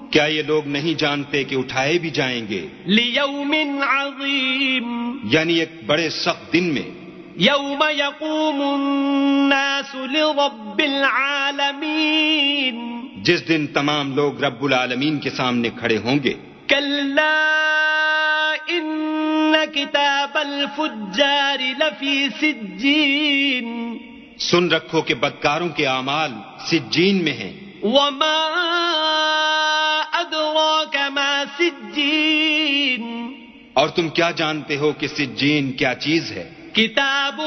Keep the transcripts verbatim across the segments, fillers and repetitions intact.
کیا یہ لوگ نہیں جانتے کہ اٹھائے بھی جائیں گے لیوم عظیم، یعنی ایک بڑے سخت دن میں، یوم یقوم الناس لرب العالمین، جس دن تمام لوگ رب العالمین کے سامنے کھڑے ہوں گے. کلا ان کتاب الفجار لفی سجین، سن رکھو کہ بدکاروں کے اعمال سجین میں ہیں. وما ادراک ما سجین، اور تم کیا جانتے ہو کہ سجین کیا چیز ہے؟ کتاب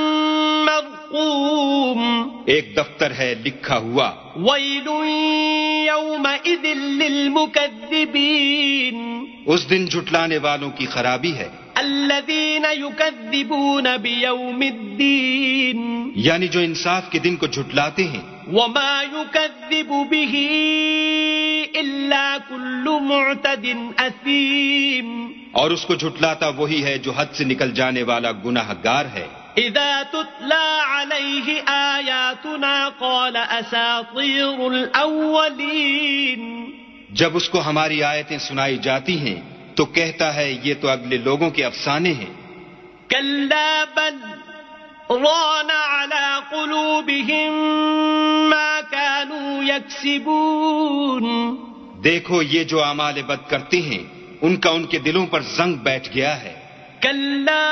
مرقوم، ایک دفتر ہے لکھا ہوا. ویل یومئذ للمکذبین، اس دن جھٹلانے والوں کی خرابی ہے. الذین یکذبون بیوم الدین، یعنی جو انصاف کے دن کو جھٹلاتے ہیں. وما یکذب به الا کل معتد اثیم، اور اس کو جھٹلاتا وہی ہے جو حد سے نکل جانے والا گناہ گار ہے. اذا تتلى عليه آیاتنا قال اساطیر الاولین، جب اس کو ہماری آیتیں سنائی جاتی ہیں تو کہتا ہے یہ تو اگلے لوگوں کے افسانے ہیں. کلا بل ران على قلوبهم ما كانوا يكسبون، دیکھو یہ جو اعمال بد کرتے ہیں ان کا ان کے دلوں پر زنگ بیٹھ گیا ہے. کلا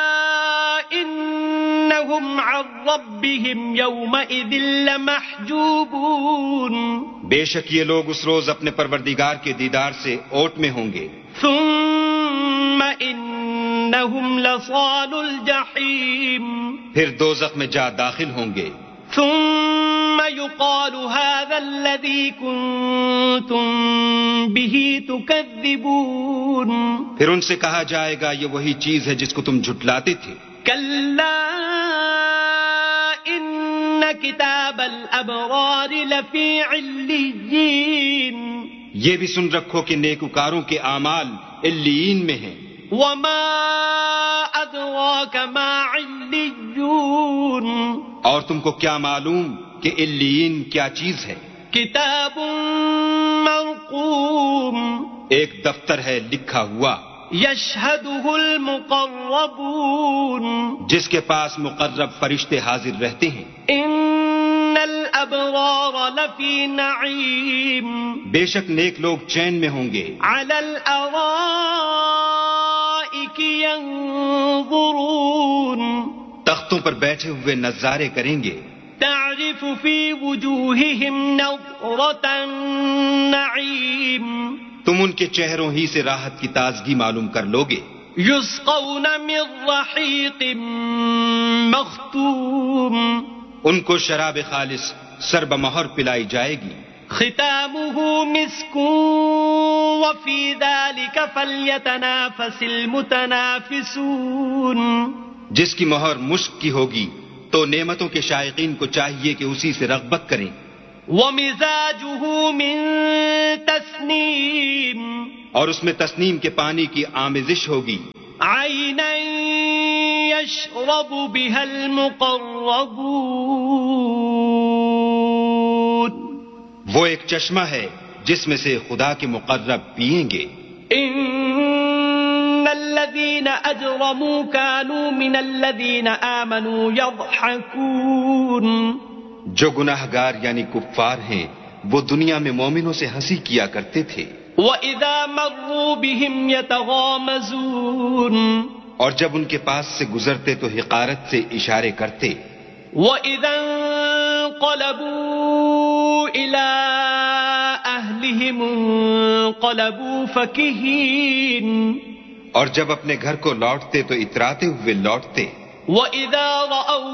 انہم عن ربهم یومئذ لمحجوبون، بے شک یہ لوگ اس روز اپنے پروردگار کے دیدار سے اوٹ میں ہوں گے. ثم انہم لصال الجحیم، پھر دوزخ میں جا داخل ہوں گے. ثم يقال هذا الذي كنتم به تكذبون، پھر ان سے کہا جائے گا یہ وہی چیز ہے جس کو تم جھٹلاتے تھے. كلا ان كتاب الابرار لفي عليين، یہ بھی سن رکھو کہ نیکوکاروں کے اعمال علیین میں ہیں. وما ادراك ما عليون، اور تم کو کیا معلوم کہ علیین کیا چیز ہے؟ کتاب مرقوم، ایک دفتر ہے لکھا ہوا. یشہدہ المقربون، جس کے پاس مقرب فرشتے حاضر رہتے ہیں. ان الابرار لفی نعیم، بے شک نیک لوگ چین میں ہوں گے. علی الارائک ینظرون، تختوں پر بیٹھے ہوئے نظارے کریں گے. تعرف فی وجوہہم نضرۃ النعیم، تم ان کے چہروں ہی سے راحت کی تازگی معلوم کر لوگے. یسقون من رحیق مختوم، ان کو شراب خالص سرب مہر پلائی جائے گی. ختامہ مسک وفی ذلک فلیتنافس المتنافسون، جس کی مہر مشک کی ہوگی تو نعمتوں کے شائقین کو چاہیے کہ اسی سے رغبت کریں. ومزاجہ من تسنیم، اور اس میں تسنیم کے پانی کی آمیزش ہوگی. عینا یشرب بها المقربون، وہ ایک چشمہ ہے جس میں سے خدا کے مقرب پیئیں گے. ان الذین اجرموا كانوا من الذین آمنوا یضحکون، جو گناہ گار یعنی کفار ہیں وہ دنیا میں مومنوں سے ہنسی کیا کرتے تھے. وَإِذَا مَرُّوا بِهِمْ يَتَغَامَزُونَ، اور جب ان کے پاس سے گزرتے تو حقارت سے اشارے کرتے. وَإِذَا انقلبوا إِلَىٰ أَهْلِهِمْ انقلبوا فَكِهِينَ، اور جب اپنے گھر کو لوٹتے تو اتراتے ہوئے لوٹتے. وَإِذَا رَأَوْا